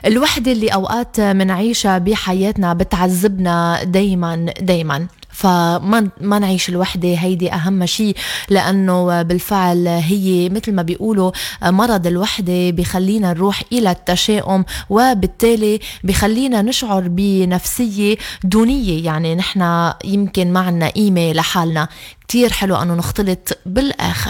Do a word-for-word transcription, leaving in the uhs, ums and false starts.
الوحدة اللي أوقات منعيشها بحياتنا بتعذبنا دايما دايما، فما ما نعيش الوحدة، هيدي أهم شيء، لأنه بالفعل هي مثل ما بيقولوا مرض الوحدة بيخلينا نروح إلى التشاؤم، وبالتالي بيخلينا نشعر بنفسية دونية، يعني نحنا يمكن معنا قيمة لحالنا. كتير حلو أنه نختلط بالآخر.